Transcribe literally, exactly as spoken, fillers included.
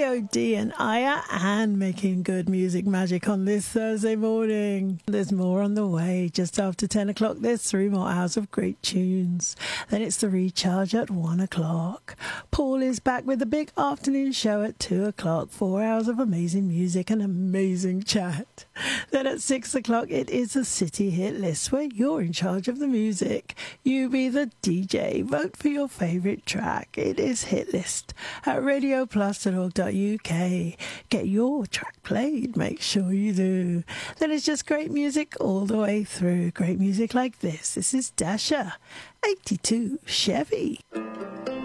P O D and Aya and making good music magic on this Thursday morning. There's more on the way. Just after ten o'clock, there's three more hours of great tunes. Then it's the recharge at one o'clock. Paul is back with the big afternoon show at two o'clock. Four hours of amazing music and amazing chat. Then at six o'clock, it is the City Hit List, where you're in charge of the music. You be the D J. Vote for your favourite track. It is Hit List at radio plus dot org dot U K. Get your track played. Make sure you do. Then it's just great music all the way through. Great music like this. This is Dasher, eighty-two Chevy.